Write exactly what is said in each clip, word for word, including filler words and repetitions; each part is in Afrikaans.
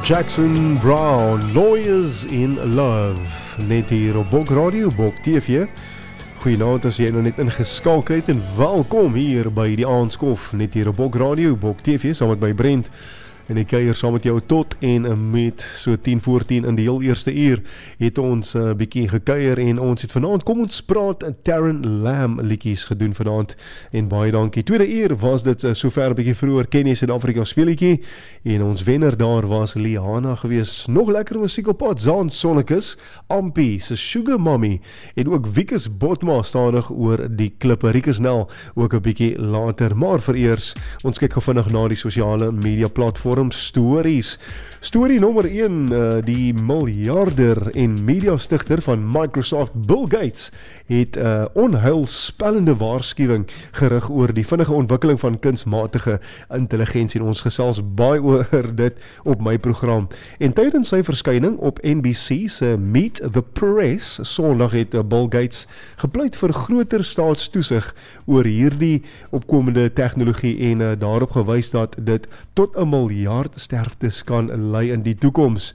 Jackson Brown, Lawyers in Love, net hier op Bok Radio, Bok T V. Goeienaand as jy nou net ingeskakel het en welkom hier by die Aandskof, net hier op Bok Radio, Bok T V, saam met my Brent. En ek kuier saam met jou tot en met so tien voor tien in die heel eerste uur het ons 'n uh, bietjie gekuier en ons het vanaand kom ons praat in Taryn Lamb liedjies gedoen vanaand en baie dankie. Tweede uur was dit uh, sover 'n bietjie vroeër Kenny Suid-Afrika speletjie en ons wenner daar was Liana gewees. Nog lekker musiek op pad, Zaan Sonnekus, Ampie se Sugar Mommy en ook Wikus Botma stadig oor die klippe. Rikus Nel ook 'n bietjie later, maar vereers ons kyk gou vinnig na die sosiale media platform stories. Storie nommer een, uh, die miljarder en mediastigter van Microsoft, Bill Gates, het 'n uh, onheilspellende waarskuwing gerig oor die vinnige ontwikkeling van kunsmatige intelligensie en ons gesels baie oor dit op my program. En tydens sy verskyning op N B C se Meet the Press Sondag het uh, Bill Gates gepleit vir groter staatstoesig oor hierdie opkomende tegnologie en uh, daarop gewys dat dit tot 'n miljard sterftes kan lei in die toekoms.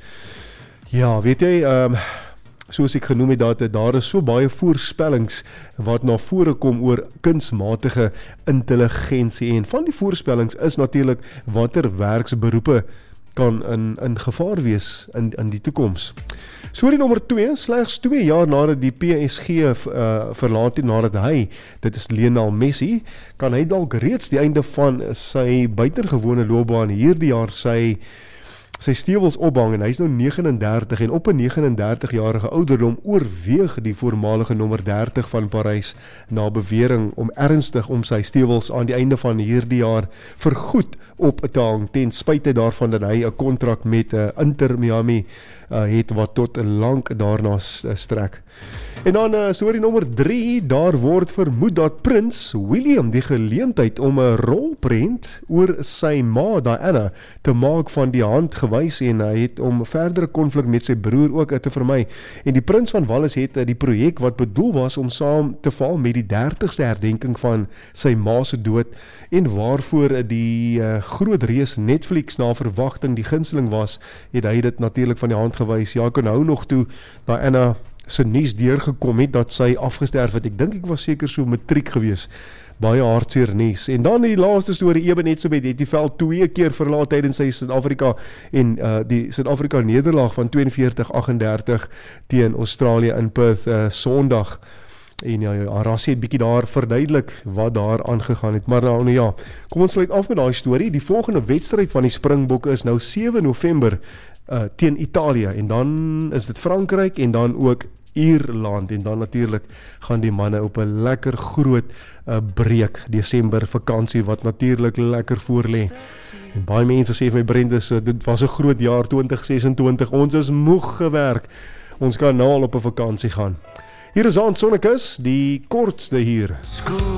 Ja, weet jy, um, soos ek genoem het, dat daar is so baie voorspellings wat na vore kom oor kunsmatige intelligensie en van die voorspellings is natuurlik watter werksberoepe kan in, in gevaar wees in, in die toekoms. Storie nommer twee, slegs twee jaar nadat die P S G uh, verlaat het, nadat hy, dit is Lionel Messi, kan hy dalk reeds die einde van sy buitengewone loopbaan hierdie jaar sy sy stewels ophang en hy is nou negenendertig en op 'n negenendertig-jarige ouderdom oorweeg die voormalige nommer dertig van Parys na bewering om ernstig om sy stewels aan die einde van hierdie jaar vergoed op te hang, ten spyte daarvan dat hy 'n kontrak met uh, Inter Miami uh, het wat tot lank daarna strek. En dan uh, storie nommer drie, daar word vermoed dat Prins William die geleentheid om 'n rolprent oor sy ma Diana te maak van die hand gewys en hy het om verdere konflik met sy broer ook te vermy. En die Prins van Wales het uh, die projek wat bedoel was om saam te val met die dertigste herdenking van sy ma se dood en waarvoor die uh, groot reus Netflix na verwagting die gunsteling was, het hy dit natuurlik van die hand gewys. Ja, ek onthou nog toe Diana sy nuus deurgekom het dat sy afgesterf het. Ek dink ek was seker so matriek gewees. Baie hartseer nuus. En dan die laaste storie, Eben Etzebeth het die veld twee keer verlaat tydens sy Suid-Afrika en uh, die Suid-Afrika nederlaag van tweeënveertig agt en dertig teen Australië in Perth uh, Sondag. En ja, ja, Rassie het bietjie daar verduidelik wat daar aangegaan het. Maar nou, nou ja, kom ons sluit af met daai storie. Die volgende wedstryd van die Springbokke is nou sewe November uh, teen Italië en dan is dit Frankryk en dan ook Ierland en dan natuurlik gaan die manne op 'n lekker groot uh, breek Desember vakansie wat natuurlik lekker voorlê. En baie mense sê vir my Brent, uh, dit was 'n groot jaar twintig sesentwintig. Ons is moeg gewerk. Ons kan nou al op 'n vakansie gaan. Hier is Zaan Sonnekus, die kortste hier. School.